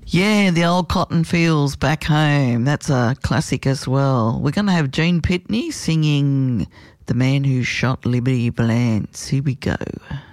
Yeah, the old cotton fields back home. That's a classic as well. We're going to have Gene Pitney singing The Man Who Shot Liberty Valance. Here we go.